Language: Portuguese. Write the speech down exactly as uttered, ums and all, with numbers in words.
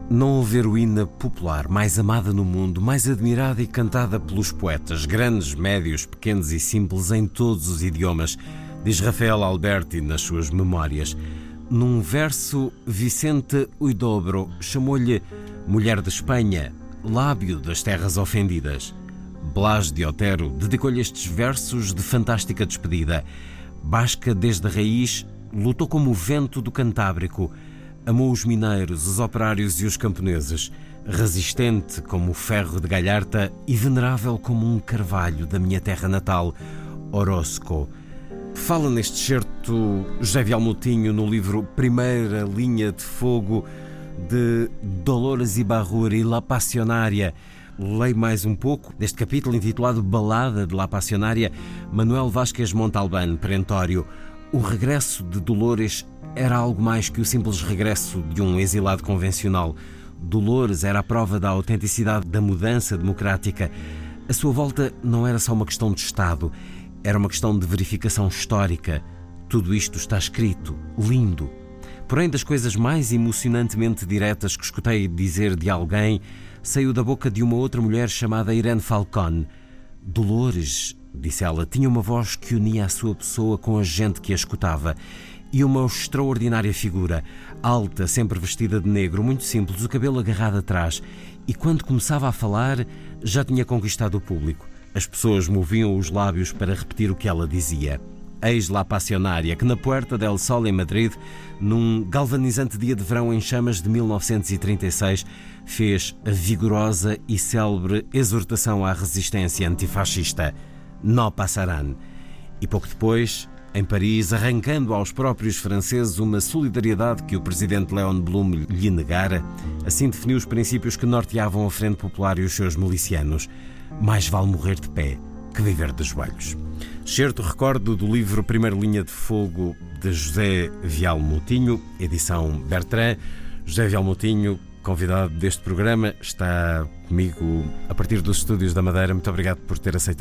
Não houve heroína popular mais amada no mundo, mais admirada e cantada pelos poetas, grandes, médios, pequenos e simples, em todos os idiomas, diz Rafael Alberti nas suas memórias. Num verso, Vicente Huidobro chamou-lhe Mulher de Espanha, lábio das terras ofendidas. Blas de Otero dedicou-lhe estes versos de fantástica despedida. Basca desde a raiz, lutou como o vento do Cantábrico, amou os mineiros, os operários e os camponeses, resistente como o ferro de Galharta e venerável como um carvalho da minha terra natal, Orozco. Fala neste certo José Vialmoutinho no livro Primeira Linha de Fogo de Dolores Ibarruri, La Passionária. Leio mais um pouco deste capítulo intitulado Balada de La Passionária, Manuel Vázquez Montalbán, perentório. O regresso de Dolores era algo mais que o simples regresso de um exilado convencional. Dolores era a prova da autenticidade da mudança democrática. A sua volta não era só uma questão de Estado, era uma questão de verificação histórica. Tudo isto está escrito, lindo. Porém, das coisas mais emocionantemente diretas que escutei dizer de alguém, saiu da boca de uma outra mulher chamada Irene Falcón. Dolores, disse ela, tinha uma voz que unia a sua pessoa com a gente que a escutava. E uma extraordinária figura, alta, sempre vestida de negro, muito simples, o cabelo agarrado atrás. E quando começava a falar, já tinha conquistado o público. As pessoas moviam os lábios para repetir o que ela dizia. Eis La Passionária, que na Puerta del Sol, em Madrid, num galvanizante dia de verão em chamas de mil novecentos e trinta e seis, fez a vigorosa e célebre exortação à resistência antifascista. No passarán. E pouco depois, em Paris, arrancando aos próprios franceses uma solidariedade que o presidente Léon Blum lhe negara, assim definiu os princípios que norteavam a Frente Popular e os seus milicianos. Mais vale morrer de pé que viver de joelhos. Certo recordo do livro Primeira Linha de Fogo de José Vialmoutinho, edição Bertrand. José Vialmoutinho, convidado deste programa, está comigo a partir dos estúdios da Madeira. Muito obrigado por ter aceitado